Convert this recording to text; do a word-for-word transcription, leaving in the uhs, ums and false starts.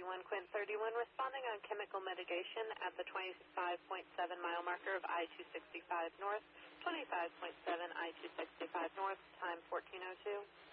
one Quint thirty-one, responding on chemical mitigation at the twenty-five point seven mile marker of I two sixty-five North, twenty-five point seven I two sixty-five North, time fourteen oh two.